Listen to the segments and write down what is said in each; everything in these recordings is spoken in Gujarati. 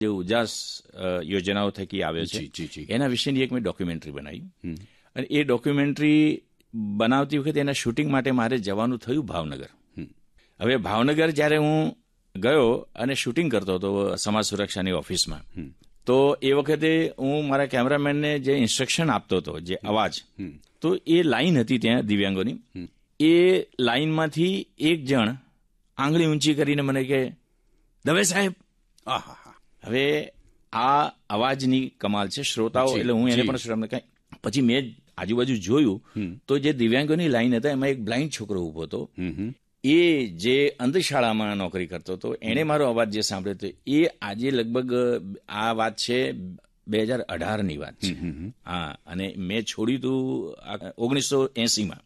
જે ઉજાસ યોજનાઓ થકી આવ્યો છે એના વિશેની એક મેં ડોક્યુમેન્ટરી બનાવી. અને એ ડોક્યુમેન્ટરી બનાવતી વખતે એના શૂટિંગ માટે મારે જવાનું થયું ભાવનગર. હવે ભાવનગર જ્યારે હું ગયો અને શૂટિંગ કરતો હતો સમાજ સુરક્ષાની ઓફિસમાં, તો એ વખતે હું મારા કેમેરામેનને જે ઇન્સ્ટ્રક્શન આપતો હતો, જે અવાજ, તો એ લાઈન હતી ત્યાં દિવ્યાંગોની, એ લાઈનમાંથી એક જણ આંગળી ઊંચી કરીને મને કે, દવે સાહેબ. હવે આ અવાજની કમાલ છે, શ્રોતાઓ, એટલે હું એને પણ શ્રોતા. પછી મેં આજુબાજુ જોયું તો જે દિવ્યાંગોની લાઈન હતા એમાં એક બ્લાઇન્ડ છોકરો ઉભો હતો. એ જે અંધશાળામાં નોકરી કરતો હતો, એણે મારો અવાજ જે સાંભળ્યો હતો, એ આજે લગભગ આ વાત છે 2018ની વાત છે. હા, અને મેં છોડ્યું હતું 1980માં.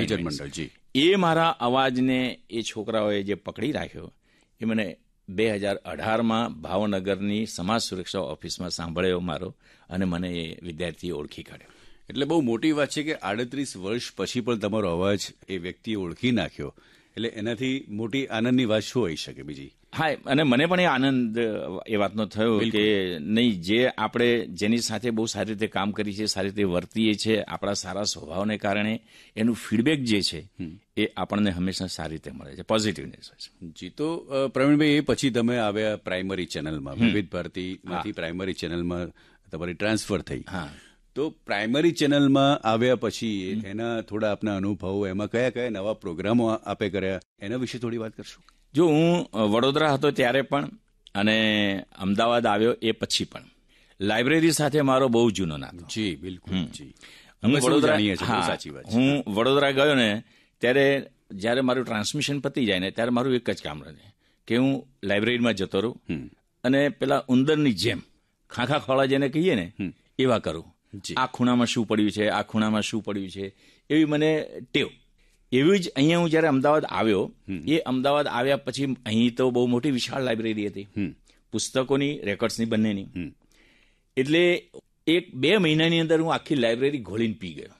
એ મારા અવાજને એ છોકરાઓએ જે પકડી રાખ્યો, એ મને 2018માં ભાવનગરની સમાજ સુરક્ષા ઓફિસમાં સાંભળ્યો મારો, અને મને એ વિદ્યાર્થીએ ઓળખી કાઢ્યો. એટલે બહુ મોટી વાત છે કે 38 વર્ષ પછી પણ તમારો અવાજ એ વ્યક્તિએ ઓળખી નાખ્યો, એટલે એનાથી મોટી આનંદની વાત શું હોઈ શકે બીજી? હા, અને મને પણ એ આનંદ એ વાતનો થયો કે નહીં, જે આપણે જેની સાથે બહુ સારી રીતે કામ કરીએ છીએ, સારી રીતે વર્તીએ છીએ, આપણા સારા સ્વભાવને કારણે એનું ફીડબેક જે છે એ આપણને હંમેશા સારી રીતે મળે છે, પોઝિટિવનેસ હોય છે. જી, તો પ્રવીણભાઈ, એ પછી તમે આવ્યા પ્રાઇમરી ચેનલમાં, વિવિધ ભારતીમાંથી પ્રાઇમરી ચેનલમાં તમારી ટ્રાન્સફર થઈ. હા, તો પ્રાઇમરી ચેનલમાં આવ્યા પછી એના થોડા આપના અનુભવો, એમાં કયા કયા નવા પ્રોગ્રામો આપે કર્યા, એના વિશે થોડી વાત કરશો? જો હું વડોદરા હતો ત્યારે પણ અને અમદાવાદ આવ્યો એ પછી પણ લાઇબ્રેરી સાથે મારો બહુ જૂનો નાતો. જી, બિલકુલ. જી, હું વડોદરા ગયો ને ત્યારે જ્યારે મારું ટ્રાન્સમિશન પતી જાય ને ત્યારે મારું એક જ કામ રહે કે હું લાઇબ્રેરીમાં જતો રહું અને પેલા ઉંદરની જેમ ખાખા ખોળા જેને કહીએ ને એવા કરું. આ ખૂણામાં શું પડ્યું છે, આ ખૂણામાં શું પડ્યું છે, એવી મને ટેવ. એવી જ અહીંયા હું જ્યારે અમદાવાદ આવ્યો, એ અમદાવાદ આવ્યા પછી અહીં તો બહુ મોટી વિશાળ લાઇબ્રેરી હતી, પુસ્તકોની, રેકોર્ડ્સની, બંનેની. એટલે 1-2 મહિનાની અંદર હું આખી લાઇબ્રેરી ઘોળીને પી ગયો.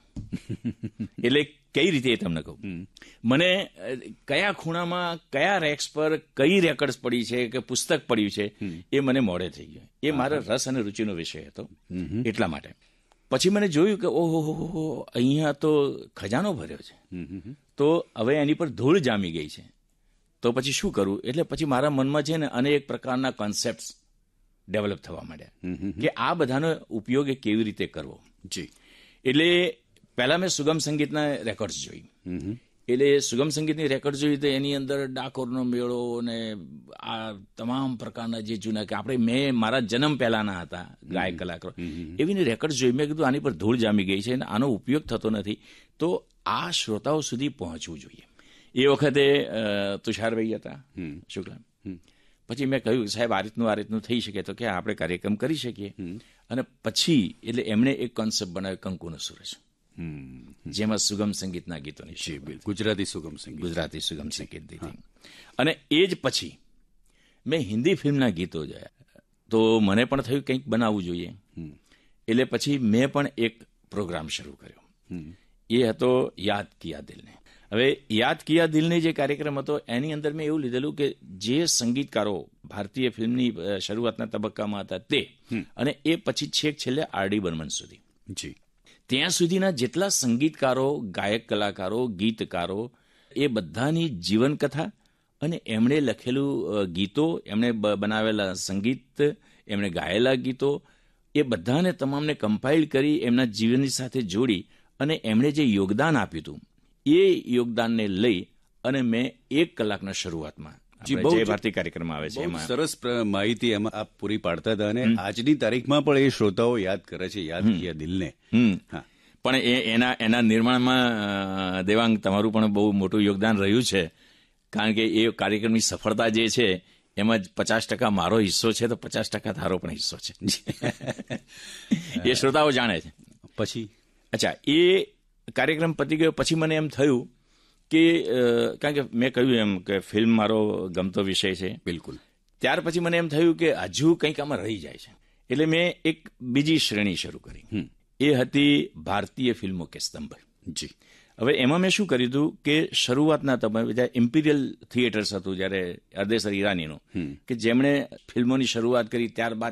એટલે કઈ રીતે એ તમને કહું, મને કયા ખૂણામાં, કયા રેક્સ પર કઈ રેકોર્ડ્સ પડી છે કે પુસ્તક પડ્યું છે, એ મને મોડે થઈ ગયું. એ મારા રસ અને રુચિનો વિષય હતો, એટલા માટે. પછી મને જોયું કે ઓહો, અહીંયા તો ખજાનો ભર્યો છે, તો હવે એની પર ધૂળ જામી ગઈ છે, તો પછી શું કરવું? એટલે પછી મારા મનમાં છે ને અનેક પ્રકારના કોન્સેપ્ટ ડેવલપ થવા માંડ્યા કે આ બધાનો ઉપયોગ એ કેવી રીતે કરવો. જી, એટલે પહેલા મેં સુગમ સંગીતના રેકોર્ડ્સ જોઈ. એટલે સુગમ સંગીતની રેકોર્ડ જોઈ તો એની અંદર ડાકોરનો મેળો ને આ તમામ પ્રકારના જે જૂના કે આપણે મેં મારા જન્મ પહેલાના હતા ગાયક કલાકારો, એવીની રેકોર્ડ જોઈ. મેં કીધું આની પર ધૂળ જામી ગઈ છે અને આનો ઉપયોગ થતો નથી, તો આ શ્રોતાઓ સુધી પહોંચવું જોઈએ. એ વખતે તુષારભાઈ હતા શુક્લા. પછી મેં કહ્યું સાહેબ આ રીતનું થઈ શકે તો કે આપણે કાર્યક્રમ કરી શકીએ. અને પછી એટલે એમણે એક કોન્સેપ્ટ બનાવ્યો કંકુનો સૂરજ, જેમાં સુગમ સંગીતના ગીતોની ગુજરાતી સુગમ સંગીત દીધી. અને એ જ પછી મેં હિન્દી ફિલ્મના ગીતો જોયા, તો મને પણ થયું કંઈક બનાવવું જોઈએ. એટલે પછી મેં પણ એક પ્રોગ્રામ શરૂ કર્યો, એ હતો યાદ કિયા દિલને. હવે યાદ કિયા દિલને જે કાર્યક્રમ હતો એની અંદર મેં એવું લીધેલું કે જે સંગીતકારો ભારતીય ફિલ્મની શરૂઆતના તબક્કામાં હતા તે, અને એ પછી છેક છેલ્લે આર.ડી. બર્મન સુધી, જી, ત્યાં સુધીના જેટલા સંગીતકારો, ગાયક કલાકારો, ગીતકારો, એ બધાની જીવનકથા અને એમણે લખેલું ગીતો, એમણે બનાવેલા સંગીત, એમણે ગાયેલા ગીતો, એ બધાને તમામને કમ્પાઇલ કરી એમના જીવનની સાથે જોડી અને એમણે જે યોગદાન આપ્યું હતું એ યોગદાનને લઈ અને મેં 1 કલાકના શરૂઆતમાં જય ભારતી કાર્યક્રમ આવે છે એમાં સરસ માહિતી એમાં આપ પૂરી પાડતા હતા. અને આજની તારીખમાં પણ એ શ્રોતાઓ યાદ કરે છે યાદ કિયા દિલને. પણ એના નિર્માણમાં દેવાંગ તમારું પણ બહુ મોટું યોગદાન રહ્યું છે, કારણ કે એ કાર્યક્રમની સફળતા જે છે એમાં 50% મારો હિસ્સો છે તો 50% તારો પણ હિસ્સો છે. એ શ્રોતાઓ જાણે છે. પછી અચ્છા, એ કાર્યક્રમ પતી ગયો પછી મને એમ થયું કે કારણ કે મેં કહ્યું એમ કે ફિલ્મ મારો ગમતો વિષય છે. બિલકુલ. ત્યાર પછી મને એમ થયું કે હજુ કંઈક આમાં રહી જાય છે, એટલે મેં એક બીજી શ્રેણી શરૂ કરી. એ હતી ભારતીય ફિલ્મો કે સ્તંભ. જી. હવે એમાં મેં શું કર્યું હતું કે શરૂઆતના તમે ઇમ્પિરિયલ થિયેટર્સ હતું જ્યારે અર્દેસર ઈરાનીનું, કે જેમણે ફિલ્મોની શરૂઆત કરી ત્યારબાદ